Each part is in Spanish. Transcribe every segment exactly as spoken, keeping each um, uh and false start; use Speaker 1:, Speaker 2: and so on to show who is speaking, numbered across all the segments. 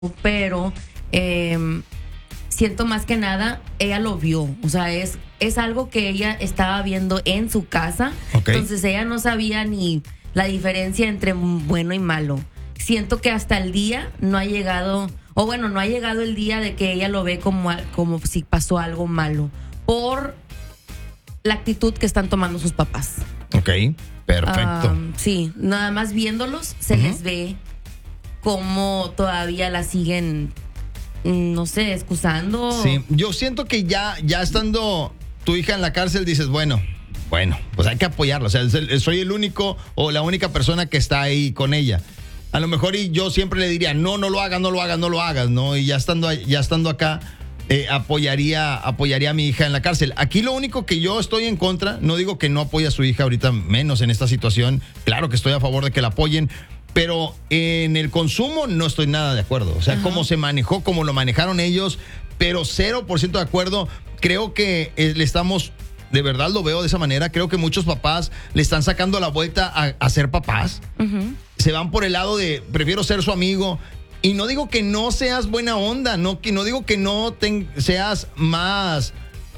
Speaker 1: pero eh, siento más que nada, ella lo vio, o sea, es, es algo que ella estaba viendo en su casa,
Speaker 2: okay.
Speaker 1: Entonces ella no sabía ni la diferencia entre bueno y malo. Siento que hasta el día no ha llegado, o bueno, no ha llegado el día de que ella lo ve como, como si pasó algo malo, por la actitud que están tomando sus papás.
Speaker 2: Ok, perfecto.
Speaker 1: Um, sí, nada más viéndolos se uh-huh. les ve como todavía la siguen, no sé, excusando.
Speaker 2: Sí, yo siento que ya, ya estando tu hija en la cárcel dices, bueno, bueno, pues hay que apoyarla. O sea, soy el único o la única persona que está ahí con ella. A lo mejor y yo siempre le diría, no, no lo hagas, no lo hagas, no lo hagas, ¿no? Y ya estando, ya estando acá, eh, apoyaría, apoyaría a mi hija en la cárcel. Aquí lo único que yo estoy en contra, no digo que no apoye a su hija ahorita, menos en esta situación. Claro que estoy a favor de que la apoyen, pero en el consumo no estoy nada de acuerdo. O sea, uh-huh. cómo se manejó, cómo lo manejaron ellos, pero cero por ciento de acuerdo. Creo que eh, le estamos... De verdad lo veo de esa manera. Creo que muchos papás le están sacando la vuelta a, a ser papás. Uh-huh. Se van por el lado de prefiero ser su amigo. Y no digo que no seas buena onda, no, que no digo que no te, seas más,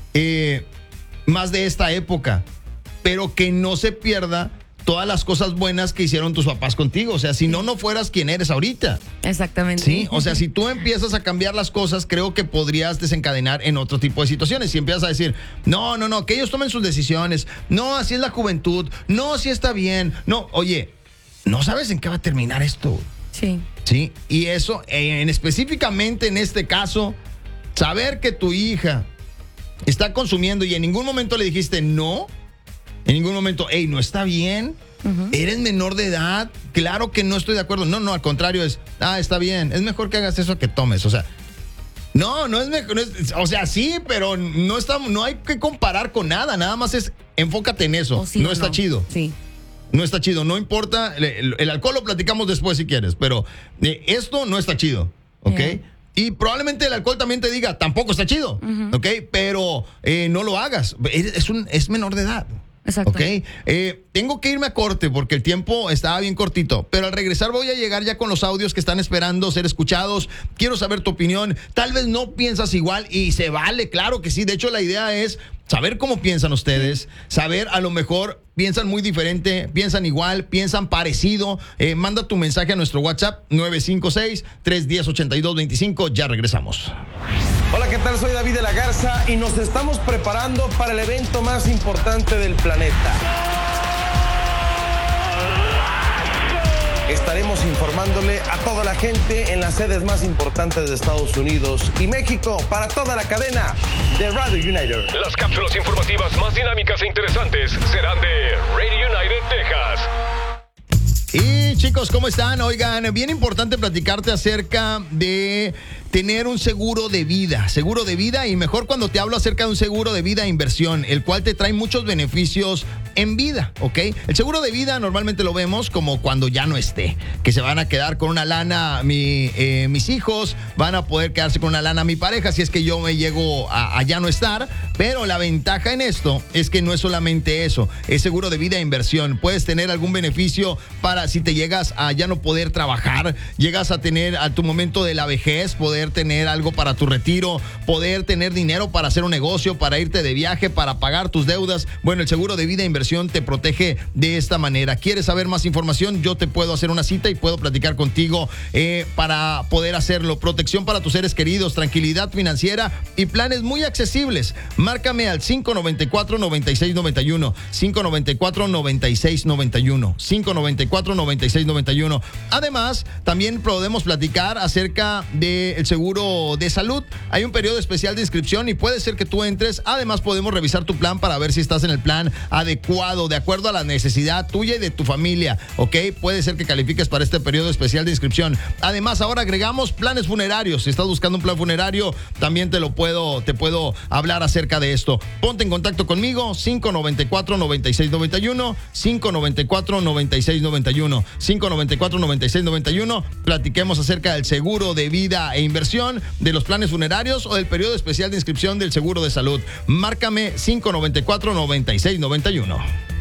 Speaker 2: eh, más de esta época, pero que no se pierda todas las cosas buenas que hicieron tus papás contigo. O sea, si no, no fueras quien eres ahorita.
Speaker 1: Exactamente.
Speaker 2: Sí, o sea, si tú empiezas a cambiar las cosas, creo que podrías desencadenar en otro tipo de situaciones. Si empiezas a decir, no, no, no, que ellos tomen sus decisiones. No, así es la juventud. No, así está bien. No, oye, no sabes en qué va a terminar esto.
Speaker 1: Sí.
Speaker 2: Sí, y eso, en específicamente en este caso, saber que tu hija está consumiendo y en ningún momento le dijiste no. En ningún momento, hey, no está bien, uh-huh. eres menor de edad, claro que no estoy de acuerdo. No, no, al contrario es, ah, está bien, es mejor que hagas eso que tomes. O sea, no, no es mejor, no es, o sea, sí, pero no, está, no hay que comparar con nada, nada más es, enfócate en eso,
Speaker 1: sí,
Speaker 2: no está
Speaker 1: no.
Speaker 2: chido.
Speaker 1: Sí.
Speaker 2: No está chido, no importa, el, el alcohol lo platicamos después si quieres, pero eh, esto no está chido, ¿ok? Yeah. Y probablemente el alcohol también te diga, tampoco está chido, uh-huh. ¿ok? Pero eh, no lo hagas, es, es, un, es menor de edad.
Speaker 1: Exacto.
Speaker 2: Ok, eh, tengo que irme a corte porque el tiempo estaba bien cortito, pero al regresar voy a llegar ya con los audios que están esperando ser escuchados. Quiero saber tu opinión. Tal vez no piensas igual y se vale, claro que sí. De hecho, la idea es saber cómo piensan ustedes, saber a lo mejor piensan muy diferente, piensan igual, piensan parecido. Eh, manda tu mensaje a nuestro WhatsApp nueve cinco seis, tres uno cero, ocho dos dos cinco. Ya regresamos.
Speaker 3: Hola, ¿qué tal? Soy David de la Garza y nos estamos preparando para el evento más importante del planeta. Estaremos informándole a toda la gente en las sedes más importantes de Estados Unidos y México para toda la cadena de Radio United.
Speaker 4: Las cápsulas informativas más dinámicas e interesantes serán de Radio United, Texas.
Speaker 2: Y chicos, ¿cómo están? Oigan, bien importante platicarte acerca de tener un seguro de vida, seguro de vida y mejor cuando te hablo acerca de un seguro de vida e inversión, el cual te trae muchos beneficios en vida, ¿ok? El seguro de vida normalmente lo vemos como cuando ya no esté, que se van a quedar con una lana mi, eh, mis hijos, van a poder quedarse con una lana mi pareja si es que yo me llego a, a ya no estar, pero la ventaja en esto es que no es solamente eso, es seguro de vida e inversión. Puedes tener algún beneficio para si te llegas a ya no poder trabajar, llegas a tener a tu momento de la vejez, poder tener algo para tu retiro, poder tener dinero para hacer un negocio, para irte de viaje, para pagar tus deudas. Bueno, el seguro de vida e inversión te protege de esta manera. ¿Quieres saber más información? Yo te puedo hacer una cita y puedo platicar contigo eh, para poder hacerlo. Protección para tus seres queridos, tranquilidad financiera y planes muy accesibles. Márcame al cinco nueve cuatro, nueve seis nueve uno, cinco nueve cuatro, nueve seis nueve uno, cinco nueve cuatro, nueve seis nueve uno. Además, también podemos platicar acerca del seguro de salud. Hay un periodo especial de inscripción y puede ser que tú entres. Además, podemos revisar tu plan para ver si estás en el plan adecuado, de acuerdo a la necesidad tuya y de tu familia, ¿ok? Puede ser que califiques para este periodo especial de inscripción. Además, ahora agregamos planes funerarios. Si estás buscando un plan funerario, también te lo puedo, te puedo hablar acerca de esto. Ponte en contacto conmigo, cinco nueve cuatro, nueve seis nueve uno, cinco nueve cuatro, nueve seis nueve uno, cinco nueve cuatro, nueve seis nueve uno. Platiquemos acerca del seguro de vida e inversión, de los planes funerarios o del periodo especial de inscripción del seguro de salud. Márcame cinco nueve cuatro, nueve seis nueve uno.